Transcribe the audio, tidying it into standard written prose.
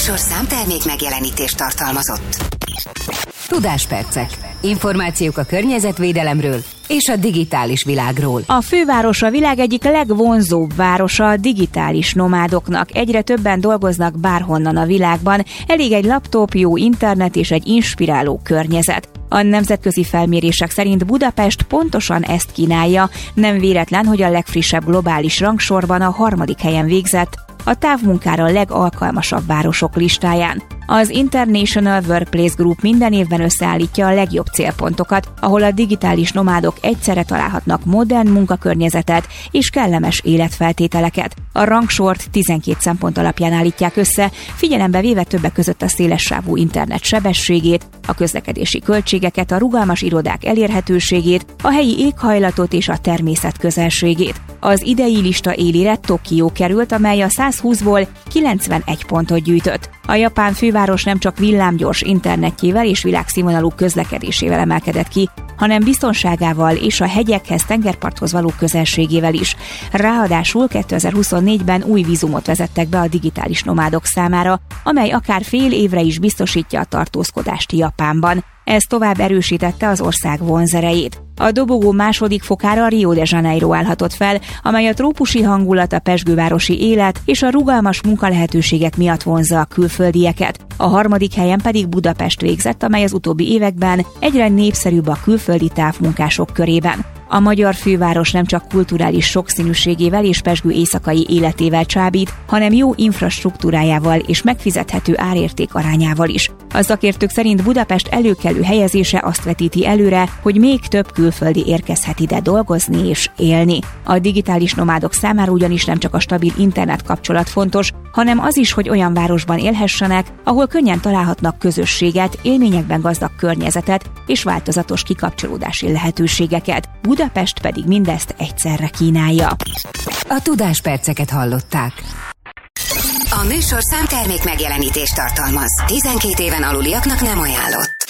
műsor számtermék megjelenítést tartalmazott. Tudáspercek. Információk a környezetvédelemről és a digitális világról. A főváros a világ egyik legvonzóbb városa a digitális nomádoknak. Egyre többen dolgoznak bárhonnan a világban. Elég egy laptop, jó internet és egy inspiráló környezet. A nemzetközi felmérések szerint Budapest pontosan ezt kínálja. Nem véletlen, hogy a legfrissebb globális rangsorban a 3. helyen végzett a távmunkára legalkalmasabb városok listáján. Az International Workplace Group minden évben összeállítja a legjobb célpontokat, ahol a digitális nomádok egyszerre találhatnak modern munkakörnyezetet és kellemes életfeltételeket. A rangsort 12 szempont alapján állítják össze, figyelembe véve többek között a szélessávú internet sebességét, a közlekedési költségeket, a rugalmas irodák elérhetőségét, a helyi éghajlatot és a természet közelségét. Az idei lista élére Tokió került, amely a 120-ból 91 pontot gyűjtött. A japán főváros nem csak villámgyors internetjével és világszínvonalú közlekedésével emelkedett ki, hanem biztonságával és a hegyekhez, tengerparthoz való közelségével is. Ráadásul 2024-ben új vízumot vezettek be a digitális nomádok számára, amely akár fél évre is biztosítja a tartózkodást Japánban. Ez tovább erősítette az ország vonzerejét. A dobogó második fokára Rio de Janeiro állhatott fel, amely a trópusi hangulat, a pezsgővárosi élet és a rugalmas munkalehetőségek miatt vonzza a külföldieket. A 3. helyen pedig Budapest végzett, amely az utóbbi években egyre népszerűbb a külföldi távmunkások körében. A magyar főváros nem csak kulturális sokszínűségével és pezsgő éjszakai életével csábít, hanem jó infrastruktúrájával és megfizethető árérték arányával is. A szakértők szerint Budapest előkelő helyezése azt vetíti előre, hogy még több külföldi érkezhet ide dolgozni és élni. A digitális nomádok számára ugyanis nem csak a stabil internet kapcsolat fontos, hanem az is, hogy olyan városban élhessenek, ahol könnyen találhatnak közösséget, élményekben gazdag környezetet és változatos kikapcsolódási lehetőségeket. Budapest pedig mindezt egyszerre kínálja. A Tudásperceket hallották. A műsor számtermék megjelenítést tartalmaz. 12 éven aluliaknak nem ajánlott.